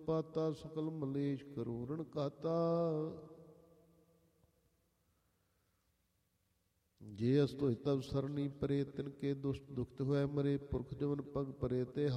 ਉਤਪਾਤਾ ਸਕਲ ਮਲੇਸ਼ ਕਰੂਰਣ ਕਾਤਾ। ਜੇ ਅਸ ਤੋਹਿ ਤਬ ਸਰਨੀ ਪਰੇ ਤਿਨਕੇ ਦੁਸ਼ਟ ਦੁਖਤ ਹੋਇ ਮਰੇ। ਪੁਰਖ ਜਮਨ ਪਗ ਪਰੇ ਤੇ